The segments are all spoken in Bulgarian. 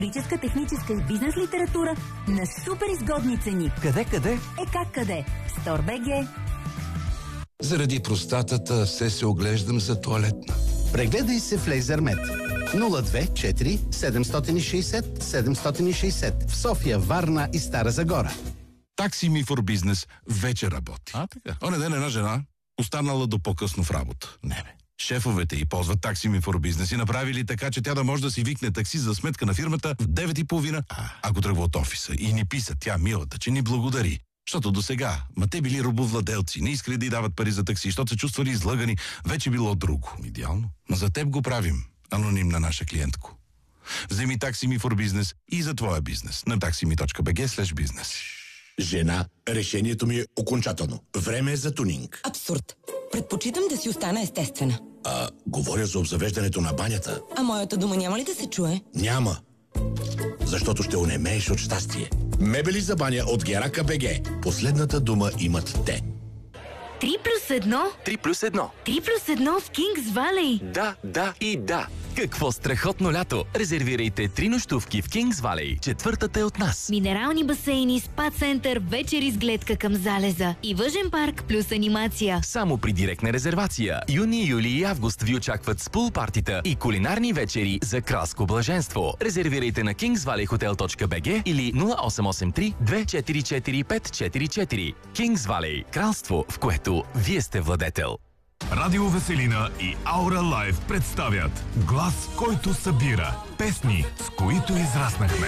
Историческа, техническа и бизнес литература на супер изгодни цени. Къде? Къде? Store.bg. Заради простатата все се оглеждам за тоалетна. Прегледай се в Лейзермед. 024 760 760 в София, Варна и Стара Загора. Такси ми for бизнес вече работи. Така. Оня ден една жена останала до по-късно в работа. Не бе. Шефовете й ползват такси ми for бизнес и направили така, че тя да може да си викне такси за сметка на фирмата в 9:30, ако тръгва от офиса. И ни писа тя, милата, че ни благодари. Защото до сега, те били робовладелци, не искали да й дават пари за такси, защото се чувствали излъгани, вече било друго. Идеално. Но за теб го правим. Анонимна наша клиентко. Вземи такси ми for бизнес и за твоя бизнес на taximi.bg/бизнес. Жена, решението ми е окончателно. Време е за тунинг. Абсурд. Предпочитам да си остана естествена. Говоря за обзавеждането на банята. А моята дума няма ли да се чуе? Няма. Защото ще онемееш от щастие. Мебели за баня от Герака БГ. Последната дума имат те. 3+1? 3+1. 3+1 в Кингс Валей. Да и да. Какво страхотно лято! Резервирайте 3 нощувки в Кингс Валей. Четвъртата е от нас. Минерални басейни, спа център, вечери с гледка към залеза и въжен парк плюс анимация. Само при директна резервация. Юни, юли и август ви очакват с пул партита и кулинарни вечери за кралско блаженство. Резервирайте на kingsvalleyhotel.bg или 0883 244 544. Кингс Валей. Кралство, в което вие сте владетел. Радио Веселина и Аура Лайв представят глас, който събира, песни, с които израснахме.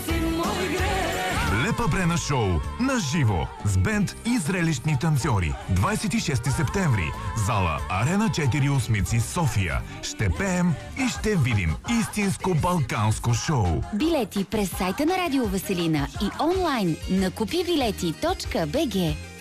Лепа Брена шоу на живо с бенд и зрелищни танцори. 26 септември. Зала Арена 4 Осмици, София. Ще пеем и ще видим истинско балканско шоу. Билети през сайта на Радио Веселина и онлайн на купибилети.bg.